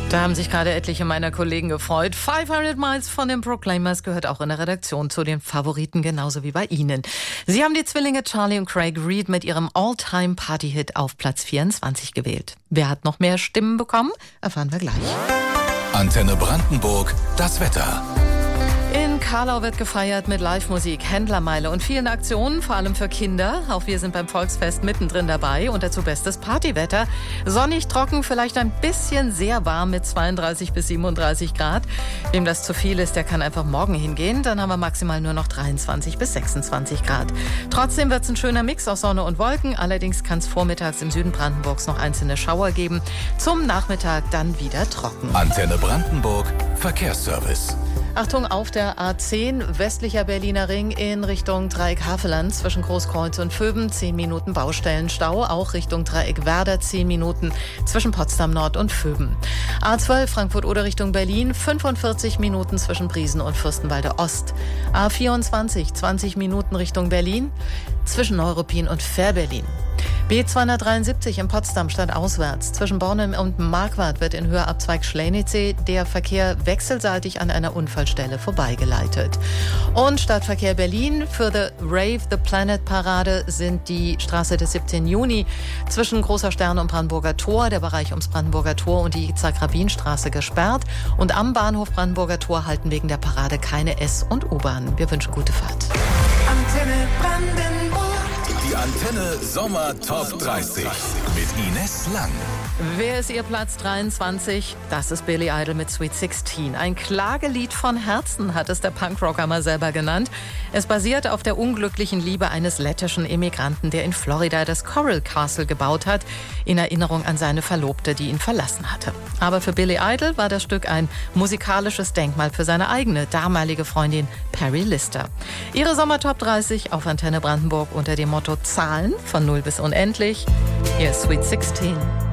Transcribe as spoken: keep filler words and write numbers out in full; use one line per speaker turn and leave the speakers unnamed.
Da haben sich gerade etliche meiner Kollegen gefreut. fünfhundert Miles von den Proclaimers gehört auch in der Redaktion zu den Favoriten, genauso wie bei Ihnen. Sie haben die Zwillinge Charlie und Craig Reid mit ihrem All-Time-Party-Hit auf Platz vierundzwanzig gewählt. Wer hat noch mehr Stimmen bekommen? Erfahren wir gleich.
Antenne Brandenburg, das Wetter.
In Karlau wird gefeiert mit Live-Musik, Händlermeile und vielen Aktionen, vor allem für Kinder. Auch wir sind beim Volksfest mittendrin dabei und dazu bestes Partywetter. Sonnig, trocken, vielleicht ein bisschen sehr warm mit zweiunddreißig bis siebenunddreißig Grad. Wem das zu viel ist, der kann einfach morgen hingehen. Dann haben wir maximal nur noch dreiundzwanzig bis sechsundzwanzig Grad. Trotzdem wird es ein schöner Mix aus Sonne und Wolken. Allerdings kann es vormittags im Süden Brandenburgs noch einzelne Schauer geben. Zum Nachmittag dann wieder trocken.
Antenne Brandenburg, Verkehrsservice.
Achtung, auf der A zehn, westlicher Berliner Ring in Richtung Dreieck Havelland zwischen Großkreuz und Vöben, zehn Minuten Baustellenstau, auch Richtung Dreieck Werder, zehn Minuten zwischen Potsdam Nord und Vöben. A zwölf, Frankfurt-Oder Richtung Berlin, fünfundvierzig Minuten zwischen Briesen und Fürstenwalde Ost. A vierundzwanzig, zwanzig Minuten Richtung Berlin, zwischen Neuruppin und Fährberlin. B zweihundertdreiundsiebzig in Potsdam stadtauswärts. Zwischen Bornem und Marquardt wird in Höhe Abzweig Schlehnitz der Verkehr wechselseitig an einer Unfallstelle vorbeigeleitet. Und Stadtverkehr Berlin für The Rave The Planet Parade sind die Straße des siebzehnten Juni zwischen Großer Stern und Brandenburger Tor, der Bereich ums Brandenburger Tor und die Zagrabinstraße gesperrt. Und am Bahnhof Brandenburger Tor halten wegen der Parade keine S- und U-Bahn. Wir wünschen gute Fahrt.
Antenne Brandenburg.
Die Antenne Sommer Top dreißig mit Ines Lang.
Wer ist Ihr Platz dreiundzwanzig? Das ist Billy Idol mit Sweet sixteen. Ein Klagelied von Herzen hat es der Punkrocker mal selber genannt. Es basiert auf der unglücklichen Liebe eines lettischen Immigranten, der in Florida das Coral Castle gebaut hat, in Erinnerung an seine Verlobte, die ihn verlassen hatte. Aber für Billy Idol war das Stück ein musikalisches Denkmal für seine eigene damalige Freundin Perry Lister. Ihre Sommer Top dreißig auf Antenne Brandenburg unter dem Motto Zahlen von null bis unendlich. Hier ist Sweet sixteen.